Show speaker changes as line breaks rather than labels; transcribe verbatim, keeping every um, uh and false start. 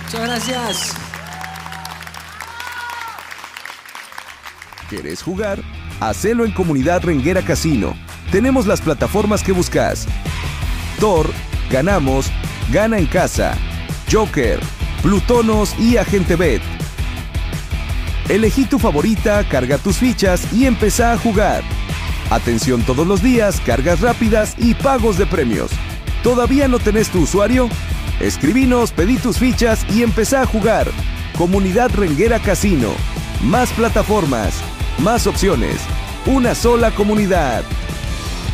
Muchas gracias.
¿Quieres jugar? Hacelo en Comunidad Renguera Casino. Tenemos las plataformas que buscas. Thor, Ganamos, Gana en Casa, Joker, Plutonos y Agente Bet. Elegí tu favorita, carga tus fichas y empezá a jugar. Atención todos los días, cargas rápidas y pagos de premios. ¿Todavía no tenés tu usuario? Escribinos, pedí tus fichas y empezá a jugar. Comunidad Renguera Casino. Más plataformas, más opciones. Una sola comunidad.